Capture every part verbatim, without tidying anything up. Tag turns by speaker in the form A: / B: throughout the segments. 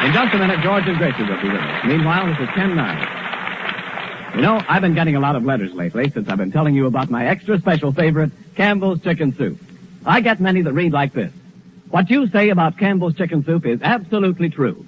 A: In just a minute, George and Gracie will be with us. Meanwhile, this is Ken Niles. You know, I've been getting a lot of letters lately since I've been telling you about my extra special favorite, Campbell's Chicken Soup. I get many that read like this. What you say about Campbell's Chicken Soup is absolutely true.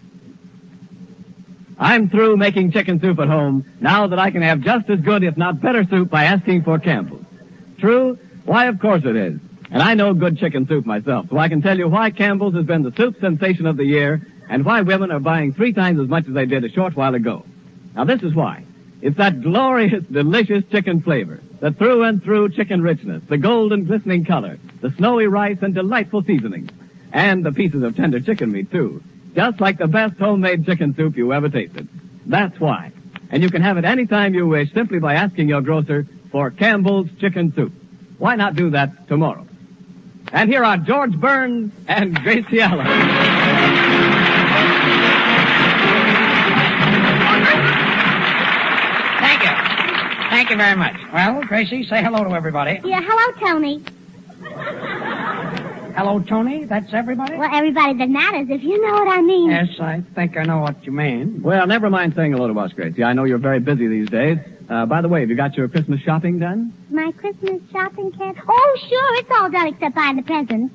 A: I'm through making chicken soup at home now that I can have just as good, if not better, soup by asking for Campbell's. True? Why, of course it is. And I know good chicken soup myself, so I can tell you why Campbell's has been the soup sensation of the year and why women are buying three times as much as they did a short while ago. Now, this is why. It's that glorious, delicious chicken flavor, the through and through chicken richness, the golden glistening color, the snowy rice and delightful seasonings, and the pieces of tender chicken meat, too. Just like the best homemade chicken soup you ever tasted. That's why. And you can have it any time you wish simply by asking your grocer for Campbell's Chicken Soup. Why not do that tomorrow? And here are George Burns and Gracie Allen.
B: Thank you. Thank you very much. Well, Gracie, say hello to everybody.
C: Yeah, hello, Tony.
B: Hello, Tony. That's everybody?
C: Well, everybody that matters, if you know what I mean.
B: Yes, I think I know what you mean.
A: Well, never mind saying hello to us, Gracie. I know you're very busy these days. Uh, by the way, have you got your Christmas shopping done?
C: My Christmas shopping, Ken? Oh, sure, it's all done except buying the presents.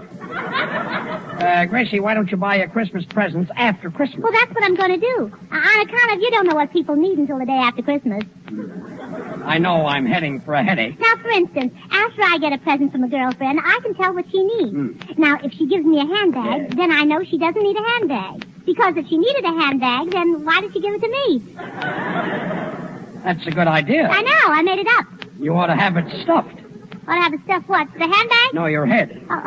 B: Uh, Gracie, why don't you buy your Christmas presents after Christmas?
C: Well, that's what I'm going to do. Uh, on account of you don't know what people need until the day after Christmas.
B: I know I'm heading for a headache.
C: Now, for instance, after I get a present from a girlfriend, I can tell what she needs.
B: Mm.
C: Now, if she gives me a handbag,
B: Yeah.
C: then I know she doesn't need a handbag. Because if she needed a handbag, then why did she give it to me?
B: That's a good idea.
C: I know, I made it up.
B: You ought to have it stuffed.
C: Ought to have the stuff what? The handbag?
B: No, your head.
C: Oh.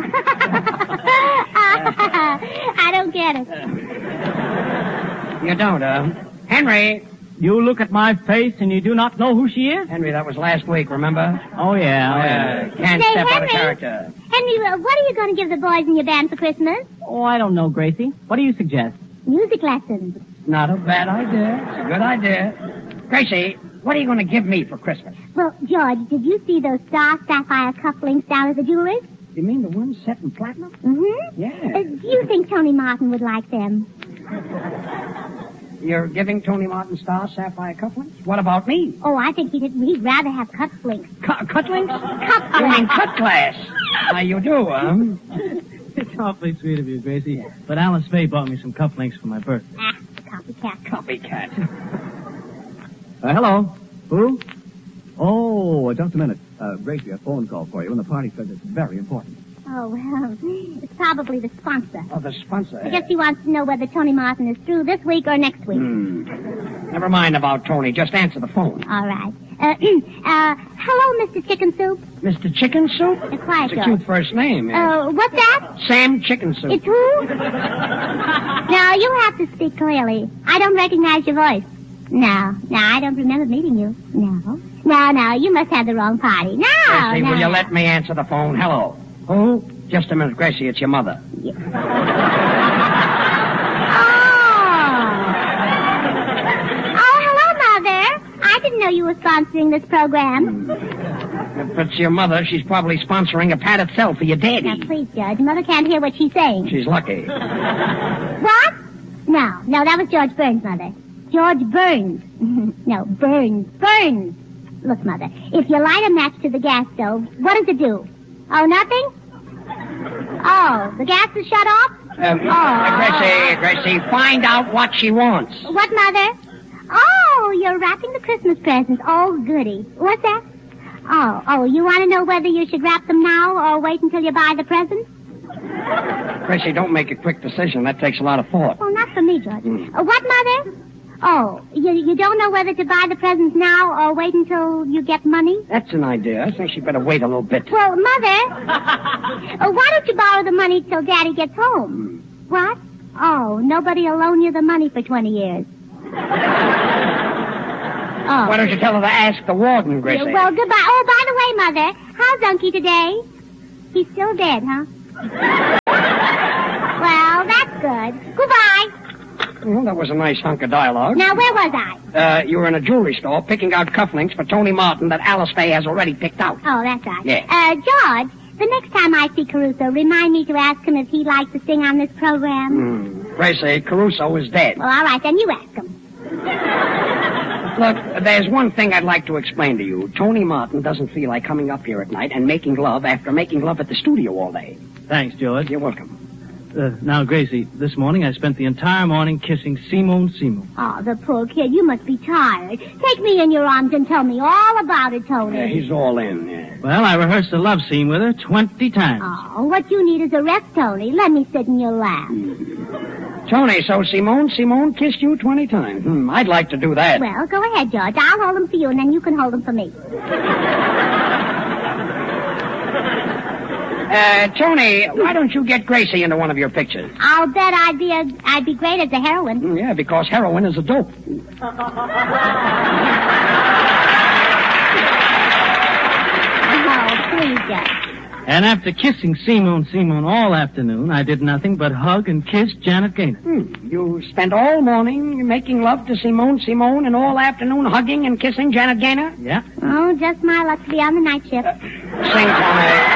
C: I don't get it.
B: You don't, uh? Henry.
D: You look at my face and you do not know who she is?
B: Henry, that was last week, remember?
D: Oh, yeah.
B: Oh, yeah. Can't
C: Say,
B: step out of
C: Henry.
B: character.
C: Henry, uh, what are you going to give the boys in your band for Christmas?
D: Oh, I don't know, Gracie. What do you suggest?
C: Music lessons.
B: Not a bad idea. It's a good idea. Gracie, what are you going to give me for Christmas?
C: Well, George, did you see those star sapphire cufflinks down at the jeweler's?
B: You mean the ones set in platinum?
C: Mm-hmm.
B: Yeah.
C: Uh, do you think Tony Martin would like them?
B: You're giving Tony Martin star sapphire cufflinks? What about me?
C: Oh, I think he'd, he'd rather have cufflinks.
B: Cu- cufflinks?
C: Cufflinks.
B: You mean cut glass? Now, you do, um.
D: It's awfully sweet of you, Gracie. But Alice Faye bought me some cufflinks for my birthday.
C: Ah, copycat.
B: Copycat.
A: Uh, hello. Who? Oh, just a minute. Uh, Gracie, a phone call for you, and the party says it's very important.
C: Oh, well, it's probably the sponsor.
B: Oh, the sponsor.
C: I guess he wants to know whether Tony Martin is through this week or next week.
B: Hmm. Never mind about Tony. Just answer the phone.
C: All right. Uh, uh, hello, Mister Chicken Soup.
B: Mister Chicken Soup?
C: Uh, quiet,
B: It's a
C: George.
B: cute first name. yes.
C: Uh, what's that?
B: Sam Chicken Soup.
C: It's who? Now, you have to speak clearly. I don't recognize your voice. No, no, I don't remember meeting you. No. No, no, you must have the wrong party. No,
B: Gracie,
C: no.
B: will you let me answer the phone? Hello. Who? Just a minute, Gracie. It's your mother.
C: Oh. Oh, hello, Mother. I didn't know you were sponsoring this program.
B: If it's your mother, she's probably sponsoring a pat itself for your daddy.
C: Now, please, Judge, Mother can't hear what she's saying.
B: She's lucky.
C: What? No, no, that was George Burns, Mother. George Burns. No, Burns. Burns. Look, Mother, if you light a match to the gas stove, what does it do? Oh, nothing? Oh, the gas is shut off?
B: Um,
C: Oh.
B: Gracie, Gracie, find out what she wants.
C: What, Mother? Oh, you're wrapping the Christmas presents. Oh, goody. What's that? Oh, oh, you want to know whether you should wrap them now or wait until you buy the presents?
B: Gracie, don't make a quick decision. That takes a lot of thought.
C: Oh, not for me, George.
B: Hmm.
C: Uh, what, Mother? Oh, you, you don't know whether to buy the presents now or wait until you get money?
B: That's an idea. I think she'd better wait a little bit.
C: Well, Mother, uh, why don't you borrow the money till Daddy gets home? What? Oh, nobody will loan you the money for twenty years. Oh.
B: Why don't you tell her to ask the warden, Gracie?
C: Yeah, well, goodbye. Oh, by the way, Mother, how's Unky today? He's still dead, huh? Well, that's good. Goodbye.
B: Well, that was a nice hunk of dialogue.
C: Now, where was I?
B: Uh, you were in a jewelry store picking out cufflinks for Tony Martin that Alice Faye has already picked out.
C: Oh, that's right.
B: Yeah.
C: Uh, George, the next time I see Caruso, remind me to ask him if he'd like to sing on this program.
B: Hmm. Gracie, Caruso is dead.
C: Well, all right, then you ask him.
B: Look, there's one thing I'd like to explain to you. Tony Martin doesn't feel like coming up here at night and making love after making love at the studio all day.
D: Thanks, George.
B: You're welcome.
D: Uh, now, Gracie, this morning I spent the entire morning kissing Simone Simone.
C: Oh, the poor kid. You must be tired. Take me in your arms and tell me all about it, Tony.
B: Yeah, he's all in, yeah.
D: Well, I rehearsed a love scene with her twenty times.
C: Oh, what you need is a rest, Tony. Let me sit in your lap.
B: Tony, so Simone, Simone kissed you twenty times. Hmm, I'd like to do that.
C: Well, go ahead, George. I'll hold them for you, and then you can hold them for me.
B: Uh, Tony, why don't you get Gracie into one of your pictures?
C: I'll bet I'd be a, I'd be great as a heroine.
B: Mm, yeah, because heroin is a dope.
C: Oh, please, George.
D: And after kissing Simone Simone all afternoon, I did nothing but hug and kiss Janet Gaynor.
B: Hmm. You spent all morning making love to Simone Simone and all afternoon hugging and kissing Janet Gaynor?
D: Yeah.
C: Oh, just my luck to be on the night shift.
B: Sing, Tony.